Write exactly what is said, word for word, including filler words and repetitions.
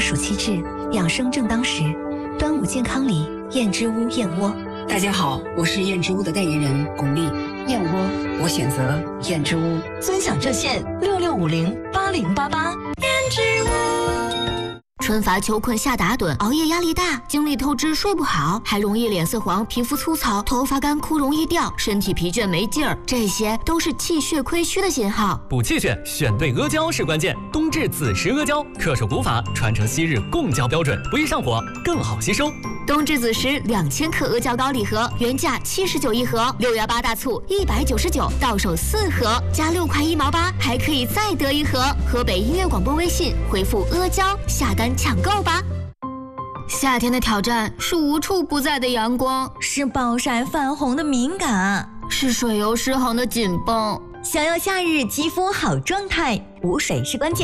暑气至，养生正当时。端午健康礼，燕之屋燕窝。 大家好，我是燕之屋的代言人巩俐。燕窝，我选择燕之屋。 尊享热线六六五零八零八八。燕之屋。 春乏秋困夏打盹，熬夜压力大，精力透支睡不好，还容易脸色黄、皮肤粗糙、头发干枯容易掉，身体疲倦没劲儿，这些都是气血亏虚的信号。 补气血，选对阿胶是关键。冬至子时阿胶，恪守古法，传承昔日贡胶标准，不易上火，更好吸收。 冬至子时两千克阿胶膏礼盒，原价七十九一盒，六幺八大促一百九十九，到手四盒，加六块一毛八，还可以再得一盒。河北音乐广播微信回复阿胶下单抢购吧。夏天的挑战是无处不在的阳光， 是暴晒泛红的敏感， 是水油失衡的紧绷。 想要夏日肌肤好状态，补水是关键。